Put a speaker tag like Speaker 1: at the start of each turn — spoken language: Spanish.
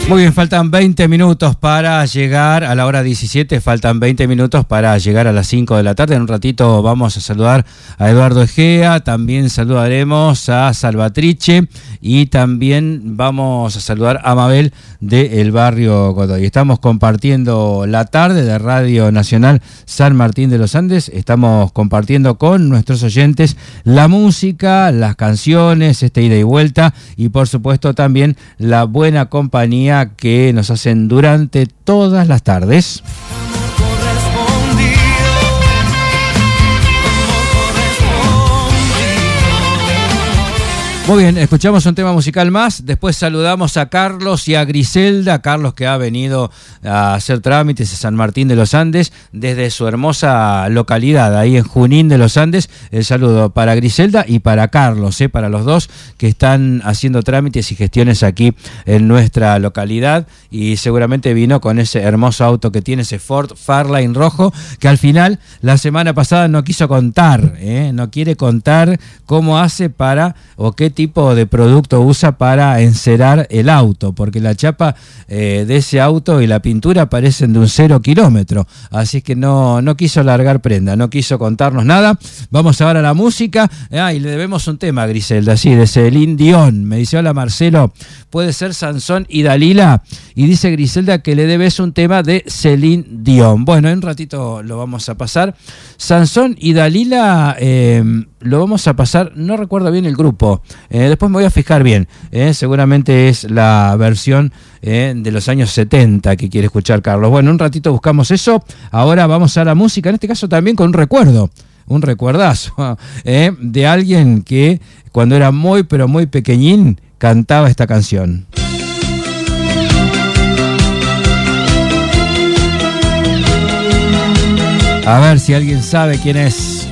Speaker 1: Muy bien, faltan 20 minutos para llegar a la hora 17, faltan 20 minutos para llegar a las 5 de la tarde. En un ratito vamos a saludar a Eduardo Egea, también saludaremos a Salvatrice y también vamos a saludar a Mabel del barrio Godoy. Estamos compartiendo la tarde de Radio Nacional San Martín de los Andes, estamos compartiendo con nuestros oyentes la música, las canciones, ida y vuelta y por supuesto también la buena compañía que nos hacen durante todas las tardes. Muy bien, escuchamos un tema musical más, después saludamos a Carlos y a Griselda, Carlos que ha venido a hacer trámites a San Martín de los Andes desde su hermosa localidad, ahí en Junín de los Andes. El saludo para Griselda y para Carlos, para los dos que están haciendo trámites y gestiones aquí en nuestra localidad y seguramente vino con ese hermoso auto que tiene, ese Ford Fairlane rojo, que al final la semana pasada no quiso contar, no quiere contar cómo hace para o qué tipo de producto usa para encerar el auto, porque la chapa de ese auto y la pintura parecen de un 0 kilómetro, así que no quiso largar prenda, no quiso contarnos nada. Vamos ahora a la música, y le debemos un tema a Griselda, sí, de Celine Dion. Me dice, hola Marcelo, puede ser Sansón y Dalila, y dice Griselda que le debes un tema de Celine Dion. Bueno, en un ratito lo vamos a pasar. Sansón y Dalila lo vamos a pasar, no recuerdo bien el grupo, después me voy a fijar bien, seguramente es la versión de los años 70 que quiere escuchar Carlos. Bueno, un ratito buscamos eso, ahora vamos a la música, en este caso también con un recuerdo, un recuerdazo de alguien que cuando era muy pero muy pequeñín cantaba esta canción. A ver si alguien sabe quién es.